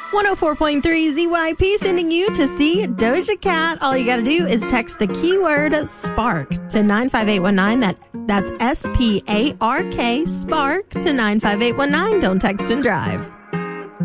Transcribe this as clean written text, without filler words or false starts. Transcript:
104.3 ZYP sending you to see Doja Cat. All you got to do is text the keyword SPARK to 95819. That's SPARK, SPARK to 95819. Don't text and drive.